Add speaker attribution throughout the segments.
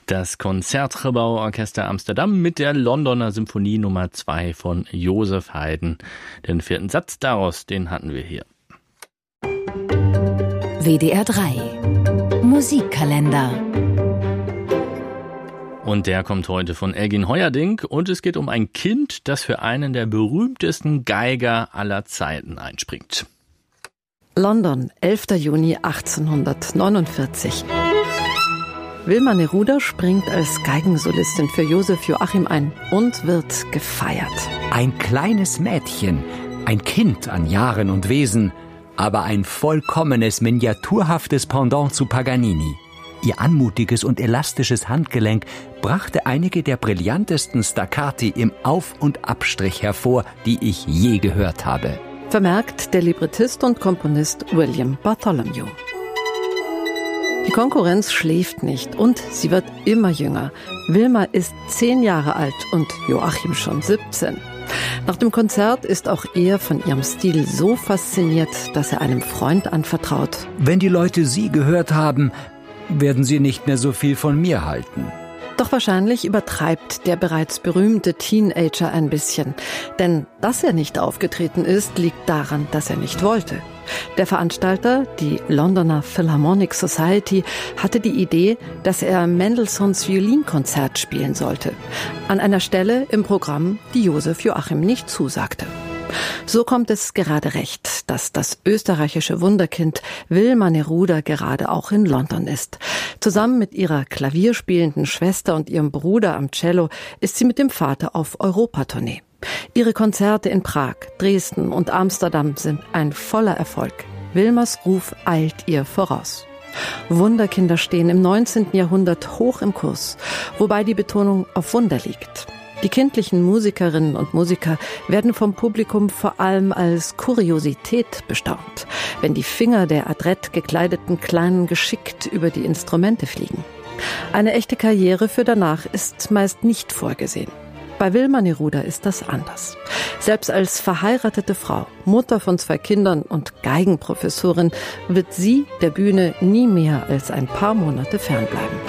Speaker 1: Das Concertgebouw-Orchester Amsterdam mit der Londoner Symphonie Nummer 2 von Joseph Haydn. Den 4. Satz daraus, den hatten wir hier.
Speaker 2: WDR 3 Musikkalender.
Speaker 1: Und der kommt heute von Elgin Heuerdink und es geht um ein Kind, das für einen der berühmtesten Geiger aller Zeiten einspringt.
Speaker 3: London, 11. Juni 1849. Wilma Neruda springt als Geigensolistin für Joseph Joachim ein und wird gefeiert.
Speaker 4: Ein kleines Mädchen, ein Kind an Jahren und Wesen, aber ein vollkommenes, miniaturhaftes Pendant zu Paganini. Ihr anmutiges und elastisches Handgelenk brachte einige der brillantesten Staccati im Auf- und Abstrich hervor, die ich je gehört habe.
Speaker 3: Vermerkt der Librettist und Komponist William Bartholomew. Die Konkurrenz schläft nicht und sie wird immer jünger. Wilma ist 10 Jahre alt und Joachim schon 17. Nach dem Konzert ist auch er von ihrem Stil so fasziniert, dass er einem Freund anvertraut.
Speaker 4: Wenn die Leute Sie gehört haben, werden Sie nicht mehr so viel von mir halten.
Speaker 3: Doch wahrscheinlich übertreibt der bereits berühmte Teenager ein bisschen. Denn dass er nicht aufgetreten ist, liegt daran, dass er nicht wollte. Der Veranstalter, die Londoner Philharmonic Society, hatte die Idee, dass er Mendelssohns Violinkonzert spielen sollte. An einer Stelle im Programm, die Joseph Joachim nicht zusagte. So kommt es gerade recht, dass das österreichische Wunderkind Wilma Neruda gerade auch in London ist. Zusammen mit ihrer klavierspielenden Schwester und ihrem Bruder am Cello ist sie mit dem Vater auf Europatournee. Ihre Konzerte in Prag, Dresden und Amsterdam sind ein voller Erfolg. Wilmas Ruf eilt ihr voraus. Wunderkinder stehen im 19. Jahrhundert hoch im Kurs, wobei die Betonung auf Wunder liegt. Die kindlichen Musikerinnen und Musiker werden vom Publikum vor allem als Kuriosität bestaunt, wenn die Finger der adrett gekleideten Kleinen geschickt über die Instrumente fliegen. Eine echte Karriere für danach ist meist nicht vorgesehen. Bei Wilma Neruda ist das anders. Selbst als verheiratete Frau, Mutter von 2 Kindern und Geigenprofessorin wird sie der Bühne nie mehr als ein paar Monate fernbleiben.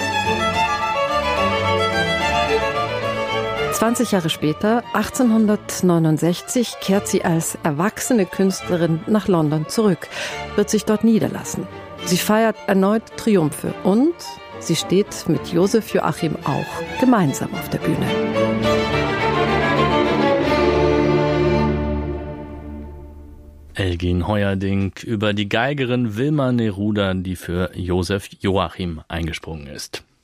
Speaker 3: 20 Jahre später, 1869, kehrt sie als erwachsene Künstlerin nach London zurück, wird sich dort niederlassen. Sie feiert erneut Triumphe und sie steht mit Joseph Joachim auch gemeinsam auf der Bühne.
Speaker 1: Elgin Heuerdink über die Geigerin Wilma Neruda, die für Joseph Joachim eingesprungen ist.